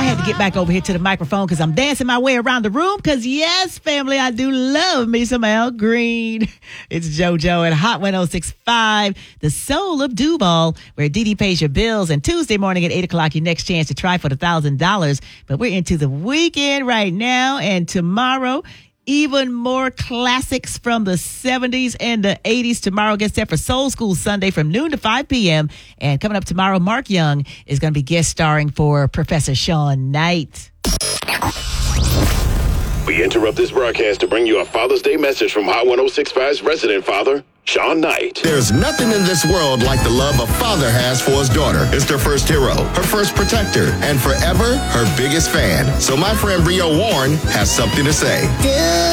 had to get back over here to the microphone because I'm dancing my way around the room because, yes, family, I do love me some Al Green. It's JoJo at Hot 106.5, the soul of Duval, where Didi pays your bills. And Tuesday morning at 8 o'clock, your next chance to try for the $1,000. But we're into the weekend right now, and tomorrow, even more classics from the 70s and the 80s. Tomorrow gets set for Soul School Sunday from noon to 5 p.m. And coming up tomorrow, Mark Young is going to be guest starring for Professor Sean Knight. We interrupt this broadcast to bring you a Father's Day message from Hot 106.5's resident father, Sean Knight. There's nothing in this world like the love a father has for his daughter. It's their first hero, her first protector, and forever her biggest fan. So my friend Rio Warren has something to say.